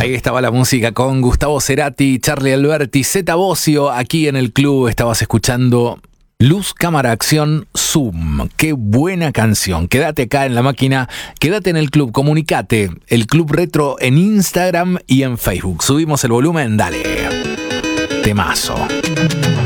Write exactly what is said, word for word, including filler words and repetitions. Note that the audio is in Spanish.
Ahí estaba la música con Gustavo Cerati, Charlie Alberti, Zeta Bosio. Aquí en el club estabas escuchando Luz, Cámara, Acción, Zoom. Qué buena canción. Quédate acá en la máquina, quédate en el club, comunicate. El Club Retro en Instagram y en Facebook. Subimos el volumen, dale. Temazo.